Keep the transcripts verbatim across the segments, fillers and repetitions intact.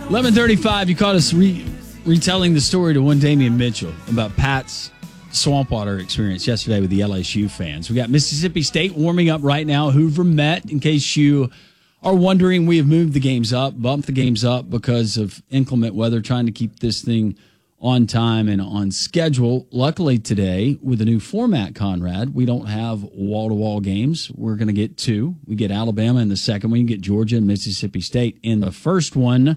eleven thirty-five, you caught us re- retelling the story to one Damian Mitchell about Pat's swamp water experience yesterday with the L S U fans. We got Mississippi State warming up right now. Hoover Met, in case you are wondering, we have moved the games up, bumped the games up because of inclement weather, trying to keep this thing on time and on schedule. Luckily today, with the new format, Conrad, we don't have wall-to-wall games. We're going to get two. We get Alabama in the second one. You get Georgia and Mississippi State in the first one.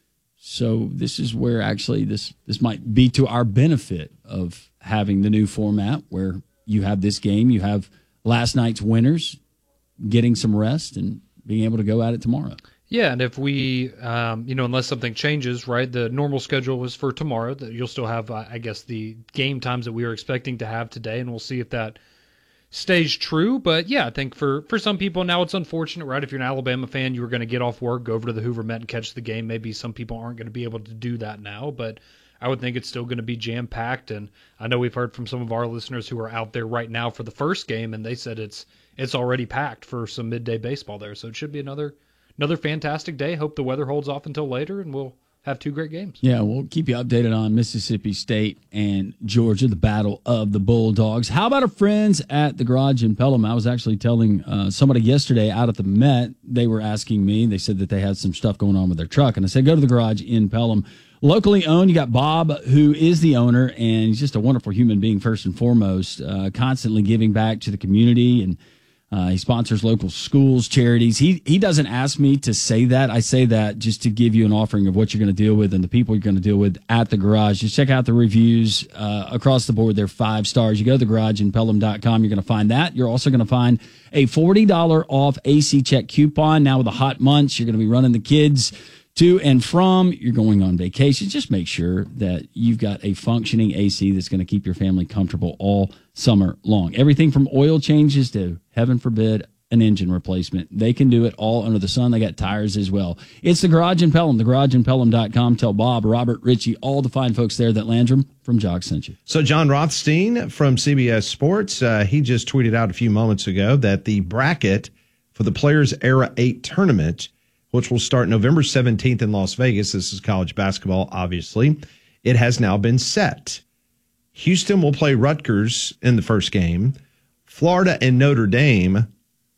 So this is where actually this, this might be to our benefit of having the new format where you have this game, you have last night's winners getting some rest and being able to go at it tomorrow. Yeah, and if we, um, you know, unless something changes, right, the normal schedule was for tomorrow. That you'll still have, uh, I guess, the game times that we were expecting to have today, and we'll see if that stays true. But, yeah, I think for, for some people now it's unfortunate, right? If you're an Alabama fan, you were going to get off work, go over to the Hoover Met and catch the game. Maybe some people aren't going to be able to do that now, but I would think it's still going to be jam-packed. And I know we've heard from some of our listeners who are out there right now for the first game, and they said it's it's already packed for some midday baseball there. So it should be another another fantastic day. Hope the weather holds off until later, and we'll have two great games. Yeah, we'll keep you updated on Mississippi State and Georgia, the battle of the Bulldogs. How about our friends at the Garage in Pelham? I was actually telling uh, somebody yesterday out at the Met, they were asking me, they said that they had some stuff going on with their truck, and I said, go to the Garage in Pelham. Locally owned, you got Bob, who is the owner, and he's just a wonderful human being first and foremost, uh, constantly giving back to the community, and Uh, he sponsors local schools, charities. He he doesn't ask me to say that. I say that just to give you an offering of what you're going to deal with and the people you're going to deal with at the Garage. Just check out the reviews uh, across the board. They're five stars. You go to the garage in pelham dot com. You're going to find that. You're also going to find a forty dollars off A C check coupon. Now with the hot months, you're going to be running the kids to and from. You're going on vacation. Just make sure that you've got a functioning A C that's going to keep your family comfortable all summer long. Everything from oil changes to, heaven forbid, an engine replacement. They can do it all under the sun. They got tires as well. It's the Garage in Pelham, the garage in pelham dot com. Tell Bob, Robert, Richie, all the fine folks there that Landrum from Jock sent you. So John Rothstein from C B S Sports, uh, he just tweeted out a few moments ago that the bracket for the Players Era eight tournament, which will start November seventeenth in Las Vegas. This is college basketball, obviously. It has now been set. Houston will play Rutgers in the first game. Florida and Notre Dame.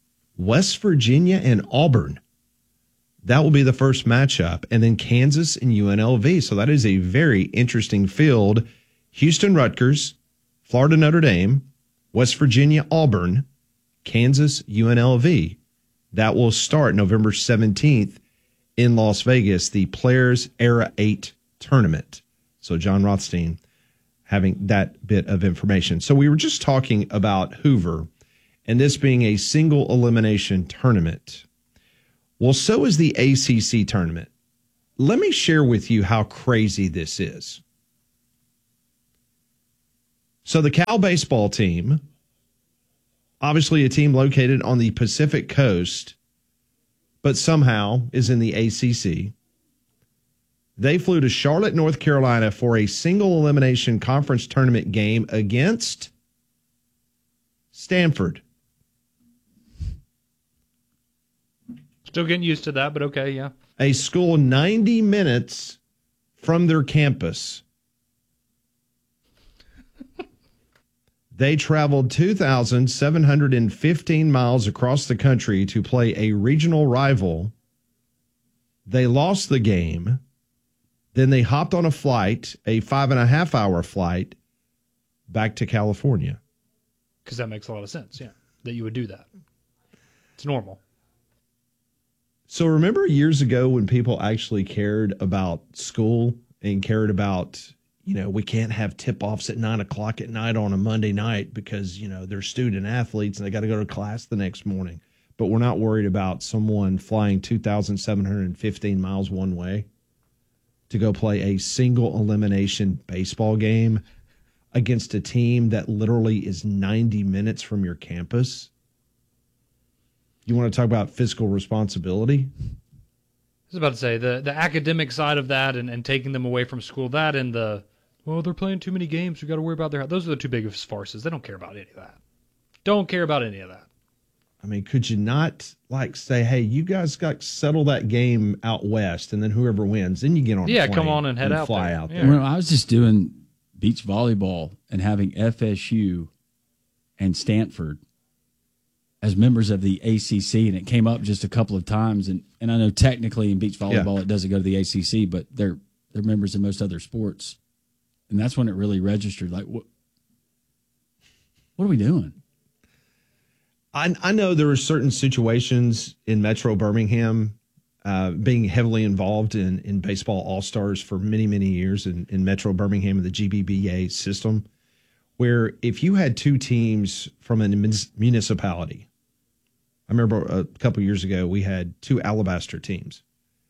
West Virginia and Auburn. That will be the first matchup. And then Kansas and U N L V. So that is a very interesting field. Houston, Rutgers. Florida, Notre Dame. West Virginia, Auburn. Kansas, U N L V. That will start November seventeenth in Las Vegas, the Players Era eight tournament. So John Rothstein having that bit of information. So we were just talking about Hoover and this being a single elimination tournament. Well, so is the A C C tournament. Let me share with you how crazy this is. So the Cal baseball team, obviously a team located on the Pacific Coast, but somehow is in the A C C. They flew to Charlotte, North Carolina for a single elimination conference tournament game against Stanford. Still getting used to that, but okay, yeah. A school ninety minutes from their campus. They traveled two thousand seven hundred fifteen miles across the country to play a regional rival. They lost the game. Then they hopped on a flight, a five and a half hour flight, back to California. Because that makes a lot of sense, yeah, that you would do that. It's normal. So remember years ago when people actually cared about school and cared about, you know, we can't have tip-offs at nine o'clock at night on a Monday night because, you know, they're student athletes and they got to go to class the next morning. But we're not worried about someone flying two thousand seven hundred fifteen miles one way to go play a single elimination baseball game against a team that literally is ninety minutes from your campus. You want to talk about fiscal responsibility? I was about to say, the, the academic side of that and, and taking them away from school, that and the, well, they're playing too many games, we got to worry about their health. Those are the two biggest farces. They don't care about any of that. Don't care about any of that. I mean, could you not like say, hey, you guys got settle that game out west, and then whoever wins, then you get on. Yeah, a plane come on and head out fly there. out Yeah. there. When I was just doing beach volleyball and having F S U and Stanford as members of the A C C, and it came up just a couple of times. And, and I know technically in beach volleyball Yeah. it doesn't go to the A C C, but they're they're members in most other sports, and that's when it really registered. Like, what what are we doing? I, I know there are certain situations in Metro Birmingham, uh, being heavily involved in, in baseball all-stars for many, many years in, in Metro Birmingham and the G B B A system, where if you had two teams from a municipality, I remember a couple years ago, we had two Alabaster teams,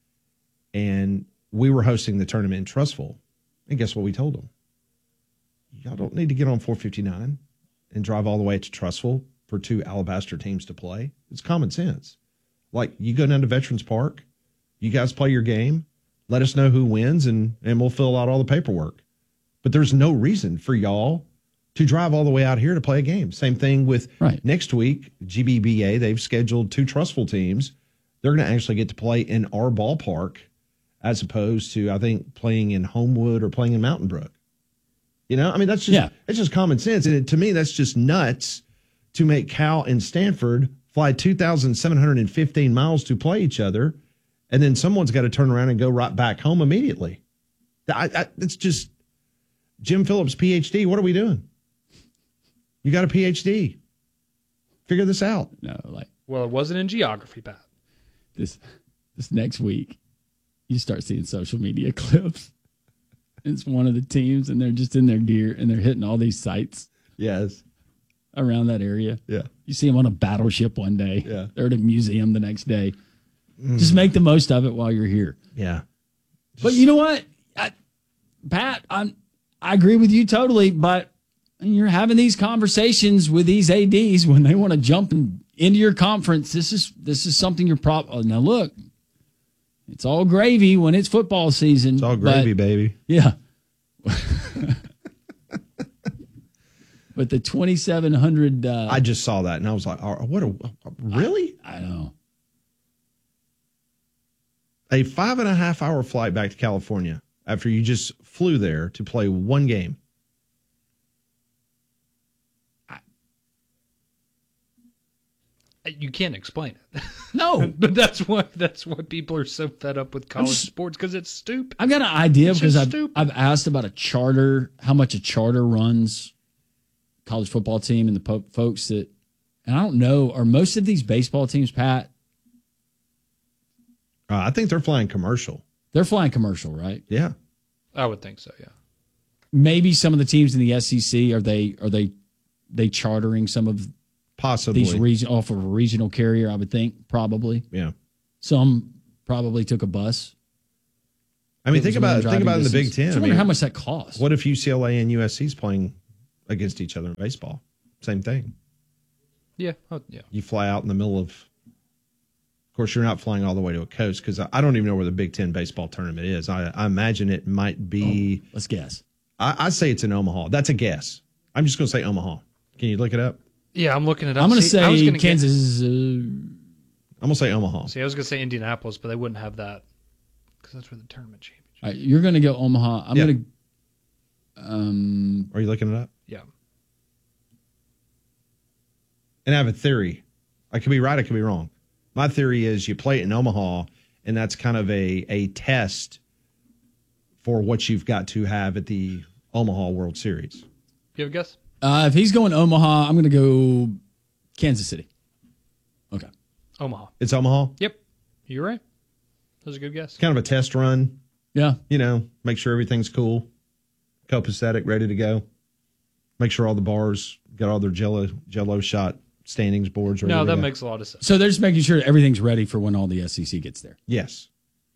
and we were hosting the tournament in Trussville. And guess what we told them? Y'all don't need to get on four fifty-nine and drive all the way to Trussville for two Alabaster teams to play. It's common sense. Like, you go down to Veterans Park, you guys play your game, let us know who wins, and, and we'll fill out all the paperwork. But there's no reason for y'all to drive all the way out here to play a game. Same thing with Right. next week, G B B A, they've scheduled two Trussville teams. They're going to actually get to play in our ballpark as opposed to, I think, playing in Homewood or playing in Mountain Brook. You know, I mean, that's just, Yeah. that's just common sense. And it, to me, that's just nuts to make Cal and Stanford fly two thousand seven hundred fifteen miles to play each other, and then someone's got to turn around and go right back home immediately. I, I, it's just Jim Phillips, P H D. What are we doing? You got a P H D. Figure this out. No, like Well, it wasn't in geography, Pat. this this next week, you start seeing social media clips. It's one of the teams, and they're just in their gear, and they're hitting all these sites Yes. around that area. Yeah. You see them on a battleship one day. Yeah. They're at a museum the next day. Just make the most of it while you're here. Yeah. But you know what, I, Pat, I'm, I agree with you totally. But you're having these conversations with these A Ds when they want to jump in, into your conference. This is this is something you're prop. Oh, now look, it's all gravy when it's football season. It's all gravy, but, baby. yeah. But the twenty-seven hundred. Uh, I just saw that and I was like, oh, what a, really? I know. A five and a half hour flight back to California after you just flew there to play one game. You can't explain it. No. But that's why that's why people are so fed up with college just- sports, because it's stupid. I've got an idea It's because just I've, stupid. I've asked about a charter, how much a charter runs college football team and the po- folks that, and I don't know, are most of these baseball teams, Pat, Uh, I think they're flying commercial. they're flying commercial, right? Yeah. I would think so, yeah. Maybe some of the teams in the S E C, are they, are they, they chartering some of Possibly. these region off of a regional carrier? I would think probably. yeah. Some probably took a bus. I mean, It think was about within think about in the driving Big distance. Ten. Just I wonder mean, how much that costs. what if U C L A and U S C's playing against each other in baseball? Same thing. Yeah, oh, yeah. You fly out in the middle of. Of course, you're not flying all the way to a coast because I, I don't even know where the Big Ten baseball tournament is. I, I imagine it might be. Let's guess. I, I say it's in Omaha. That's a guess. I'm just going to say Omaha. Can you look it up? Yeah, I'm looking it up. I'm going to See, I was say gonna get- Kansas. Uh, I'm going to say Omaha. see, I was going to say Indianapolis, but they wouldn't have that because that's where the tournament championship. all right, you're going to go Omaha. I'm Yeah. going to. Um, Are you looking it up? Yeah. And I have a theory. I could be right. I could be wrong. My theory is you play it in Omaha, and that's kind of a, a test for what you've got to have at the Omaha World Series. You have a guess? uh, if he's going Omaha, I'm going to go Kansas City. Okay. Omaha. It's Omaha. Yep. You're right. That was a good guess. Kind of a test run. Yeah. You know, make sure everything's cool, copacetic, ready to go. Make sure all the bars got all their Jello Jello shot standings boards ready No, to that go. makes a lot of sense. So they're just making sure everything's ready for when all the S E C gets there. Yes.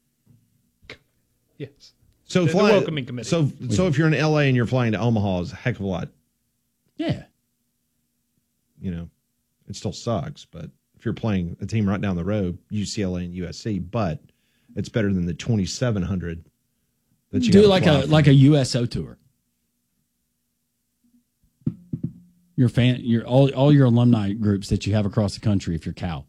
Yes. So The- the fly, welcoming committee. So so if you're in L A and you're flying to Omaha, is a heck of a lot. Yeah. You know, it still sucks, but if you're playing a team right down the road, U C L A and U S C, but it's better than the twenty-seven hundred that you Do gotta like fly a from. like a U S O tour. Your fan, your all, all your alumni groups that you have across the country. If you're Cal,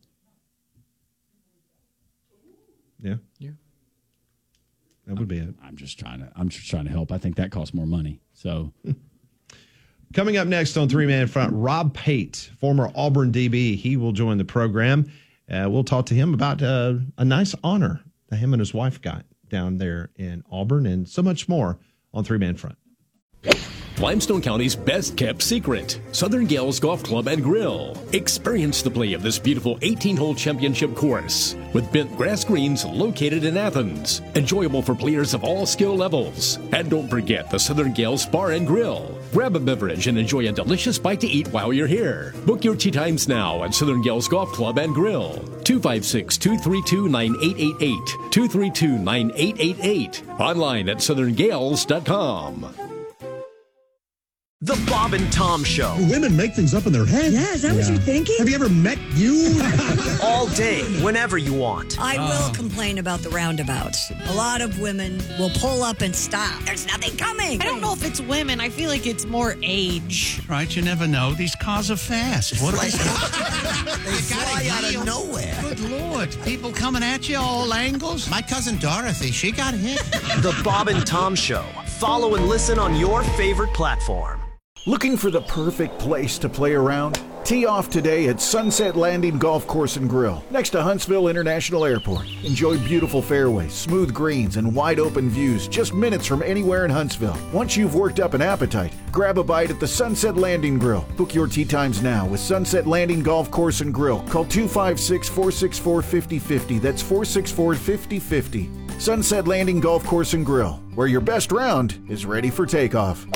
yeah, yeah, that would be it. I'm just trying to. I'm just trying to help. I think that costs more money. So, coming up next on Three Man Front, Rob Pate, former Auburn D B, he will join the program. Uh, we'll talk to him about uh, a nice honor that him and his wife got down there in Auburn, and so much more on Three Man Front. Limestone County's best kept secret, Southern Gales Golf Club and Grill. Experience the play of this beautiful eighteen-hole championship course with bent grass greens located in Athens. Enjoyable for players of all skill levels. And don't forget the Southern Gales Bar and Grill. Grab a beverage and enjoy a delicious bite to eat while you're here. Book your tee times now at Southern Gales Golf Club and Grill. two five six, two three two, nine eight eight eight. two three two, nine eight eight eight. Online at southern gales dot com. The Bob and Tom Show. Women make things up in their head. Yeah, is that yeah. what you're thinking? Have you ever met you? All day, whenever you want. I will uh. complain about the roundabouts. A lot of women will pull up and stop. There's nothing coming. I don't know if it's women. I feel like it's more age. Right, you never know. These cars are fast. What like, they fly out of nowhere. Good Lord. People coming at you all angles. My cousin Dorothy, she got hit. The Bob and Tom Show. Follow and listen on your favorite platform. Looking for the perfect place to play around? Tee off today at Sunset Landing Golf Course and Grill, next to Huntsville International Airport. Enjoy beautiful fairways, smooth greens, and wide open views just minutes from anywhere in Huntsville. Once you've worked up an appetite, grab a bite at the Sunset Landing Grill. Book your tee times now with Sunset Landing Golf Course and Grill. Call two five six, four six four, five zero five zero. That's four six four, five zero five zero. Sunset Landing Golf Course and Grill, where your best round is ready for takeoff.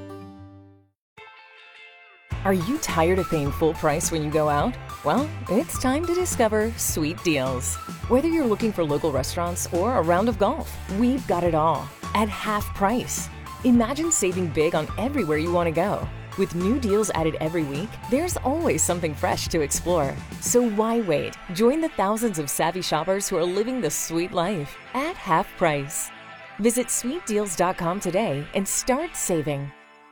Are you tired of paying full price when you go out? Well, it's time to discover Sweet Deals. Whether you're looking for local restaurants or a round of golf, we've got it all at half price. Imagine saving big on everywhere you want to go. With new deals added every week, there's always something fresh to explore. So why wait? Join the thousands of savvy shoppers who are living the sweet life at half price. Visit sweet deals dot com today and start saving.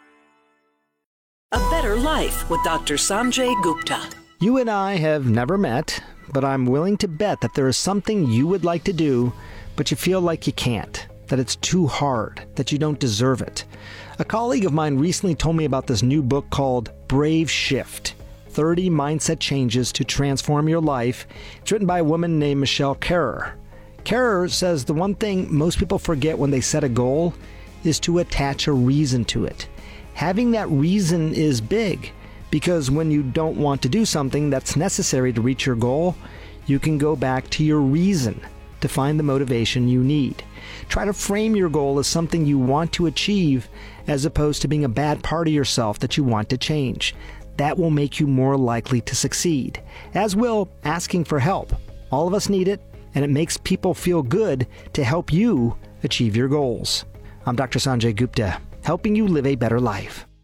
A Better Life with Doctor Sanjay Gupta. You and I have never met, but I'm willing to bet that there is something you would like to do, but you feel like you can't, that it's too hard, that you don't deserve it. A colleague of mine recently told me about this new book called Brave Shift, thirty Mindset Changes to Transform Your Life. It's written by a woman named Michelle Kerrer. Kerrer says the one thing most people forget when they set a goal is to attach a reason to it. Having that reason is big, because when you don't want to do something that's necessary to reach your goal, you can go back to your reason to find the motivation you need. Try to frame your goal as something you want to achieve as opposed to being a bad part of yourself that you want to change. That will make you more likely to succeed, as will asking for help. All of us need it, and it makes people feel good to help you achieve your goals. I'm Doctor Sanjay Gupta, helping you live a better life.